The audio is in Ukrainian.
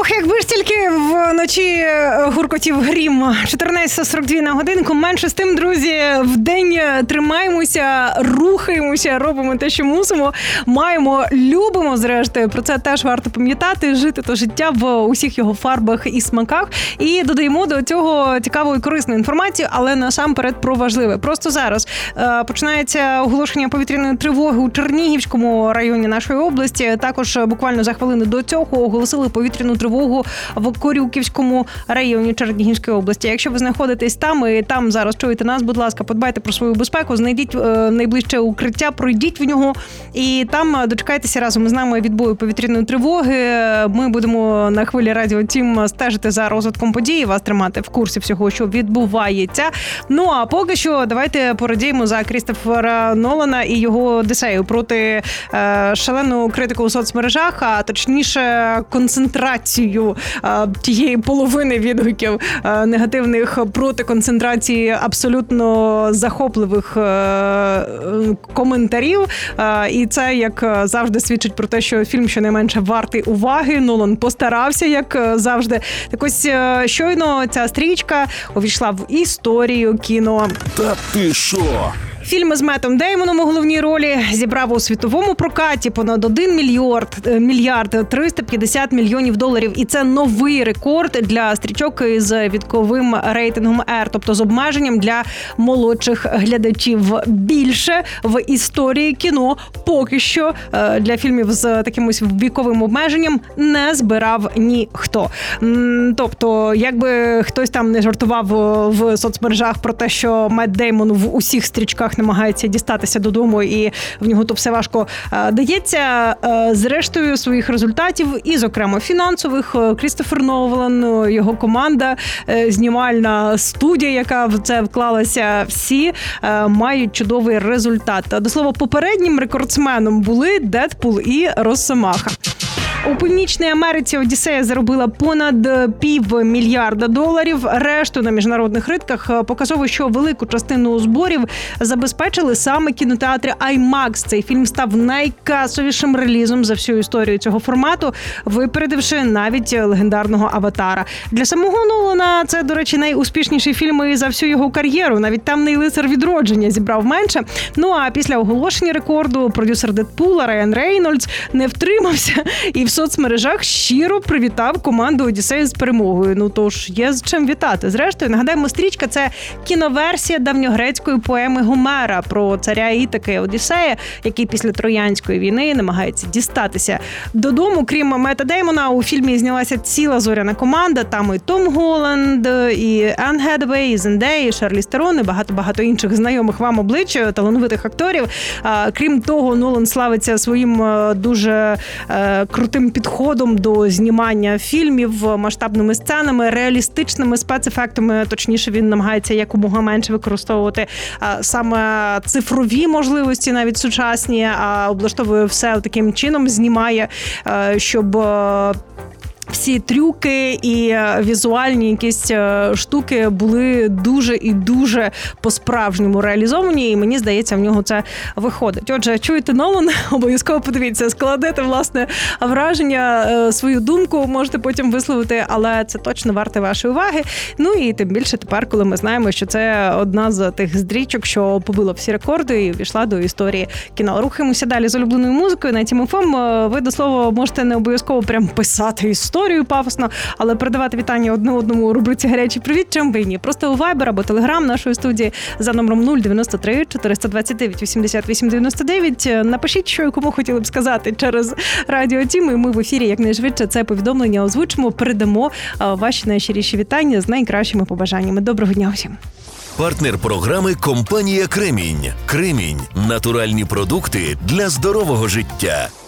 Ох, якби ж тільки вночі гуркотів грім. 14:42 на годинку. Менше з тим, друзі, вдень тримаємося, рухаємося, робимо те, що мусимо, маємо, любимо, зрештою. Про це теж варто пам'ятати, жити то життя в усіх його фарбах і смаках. І додаємо до цього цікаву і корисну інформацію, але насамперед про важливе. Просто зараз починається оголошення повітряної тривоги у Чернігівському районі нашої області. Також буквально за хвилину до цього оголосили повітряну тривогу в Корюківському районі Чернігівської області. Якщо ви знаходитесь там і там зараз чуєте нас, будь ласка, подбайте про свою безпеку, знайдіть найближче укриття, пройдіть в нього і там дочекайтеся разом з нами відбою повітряної тривоги. Ми будемо на хвилі Радіо Тім стежити за розвитком подій, вас тримати в курсі всього, що відбувається. Ну, а поки що давайте порадіємо за Крістофера Нолана і його Одіссею проти шалену критику у соцмережах, а точніше концентрацію тієї половини відгуків негативних проти концентрації абсолютно захопливих коментарів. І це, як завжди, свідчить про те, що фільм щонайменше вартий уваги. Нолан постарався, як завжди. Так ось щойно ця стрічка увійшла в історію кіно. Та ти шо? Фільм з Меттом Деймоном у головній ролі зібрав у світовому прокаті понад 1 мільярд 350 мільйонів доларів. І це новий рекорд для стрічок з віковим рейтингом R, тобто з обмеженням для молодших глядачів. Більше в історії кіно поки що для фільмів з таким ось віковим обмеженням не збирав ніхто. Тобто, якби хтось там не жартував в соцмережах про те, що Метт Деймон в усіх стрічках намагається дістатися додому і в нього то все важко дається. Зрештою своїх результатів і, зокрема, фінансових, Крістофер Нолан, його команда, знімальна студія, яка в це вклалася, всі мають чудовий результат. До слова, попереднім рекордсменом були Дедпул і Росомаха. У Північній Америці Одіссея заробила понад $500 мільярда. Решту на міжнародних ринках показово, що велику частину зборів забезпечили саме кінотеатри IMAX. Цей фільм став найкасовішим релізом за всю історію цього формату, випередивши навіть легендарного «Аватара». Для самого Нолана це, до речі, найуспішніший фільм за всю його кар'єру. Навіть «Темний лицар відродження» зібрав менше. Ну а після оголошення рекорду продюсер Дедпула Райан Рейнольдс не втримався і в соцмережах щиро привітав команду Одіссеї з перемогою. Ну тож є з чим вітати. Зрештою, нагадаємо, стрічка – це кіноверсія давньогрецької поеми Гомера про царя Ітаки Одіссея, який після Троянської війни намагається дістатися додому. Крім Метта Деймона, у фільмі знялася ціла зоряна команда. Там і Том Голланд, і Енн Гетхавей, і Зендея, і Шарліз Терон, і багато інших знайомих вам облич, талановитих акторів. Крім того, Нолан славиться своїм дуже крутим підходом до знімання фільмів, масштабними сценами, реалістичними спецефектами. Точніше, він намагається якомога менше використовувати саме цифрові можливості, навіть сучасні, а облаштовує все таким чином, знімає, щоб всі трюки і візуальні якісь штуки були дуже і дуже по-справжньому реалізовані, і мені здається, в нього це виходить. Отже, чуєте Нолан? Обов'язково подивіться, складете, власне, враження, свою думку можете потім висловити, але це точно варте вашої уваги. Ну і тим більше тепер, коли ми знаємо, що це одна з тих стрічок, що побила всі рекорди і ввійшла до історії кіно. Рухаємося далі з улюбленою музикою на Тім ФМ. Ви, до слова, можете не обов'язково прям писати історію пафосно, але передавати вітання одне одному у рубриці «Гарячий привіт», чим ви ні. Просто у Viber або Telegram нашої студії за номером 093 429 88 99. Напишіть, що і кому хотіли б сказати через Радіо Тім, і ми в ефірі якнайшвидше це повідомлення озвучимо, передамо ваші найщиріші вітання з найкращими побажаннями. Доброго дня усім. Партнер програми – компанія «Кремінь». «Кремінь» – натуральні продукти для здорового життя.